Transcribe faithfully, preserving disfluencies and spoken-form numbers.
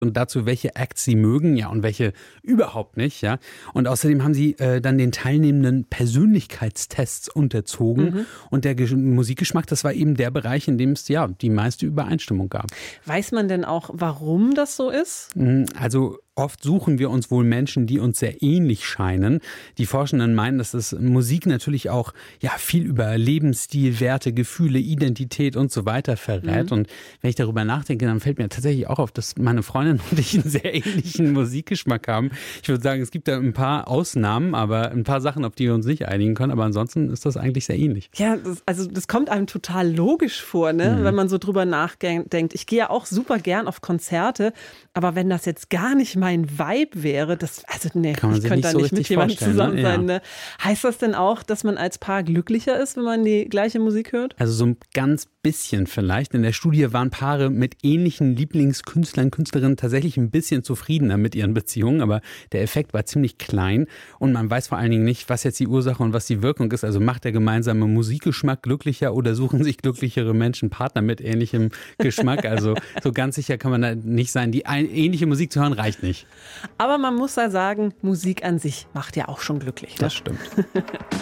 und dazu, welche Acts sie mögen, ja, und welche überhaupt nicht, ja. Und außerdem haben sie äh, dann den Teilnehmenden Persönlichkeitstests unterzogen mhm. und der Ge- Musikgeschmack, das war eben der Bereich, in dem es ja die meiste Übereinstimmung gab. Weiß man denn auch, warum das so ist? Also oft suchen wir uns wohl Menschen, die uns sehr ähnlich scheinen. Die Forschenden meinen, dass das Musik natürlich auch ja viel über Lebensstil, Werte, Gefühle, Identität und so weiter verrät. Mhm. Und wenn ich darüber nachdenke, dann fällt mir tatsächlich auch auf, dass meine Freundin und ich einen sehr ähnlichen Musikgeschmack haben. Ich würde sagen, es gibt da ein paar Ausnahmen, aber ein paar Sachen, auf die wir uns nicht einigen können. Aber ansonsten ist das eigentlich sehr ähnlich. Ja, das, also das kommt einem total logisch vor, ne? Mhm. Wenn man so drüber nachdenkt. Ich gehe ja auch super gern auf Konzerte, aber wenn das jetzt gar nicht mein Vibe wäre, das, also nee, ich könnte da so nicht mit jemandem zusammen ne? sein. Ne? Heißt das denn auch, dass man als Paar glücklicher ist, wenn man die gleiche Musik hört? Also so ein ganz bisschen vielleicht. In der Studie waren Paare mit ähnlichen Lieblingskünstlern, Künstlerinnen tatsächlich ein bisschen zufriedener mit ihren Beziehungen, aber der Effekt war ziemlich klein und man weiß vor allen Dingen nicht, was jetzt die Ursache und was die Wirkung ist. Also macht der gemeinsame Musikgeschmack glücklicher oder suchen sich glücklichere Menschen Partner mit ähnlichem Geschmack? Also so ganz sicher kann man da nicht sein. Die ein, ähnliche Musik zu hören reicht nicht. Aber man muss ja sagen, Musik an sich macht ja auch schon glücklich. Ne? Das stimmt.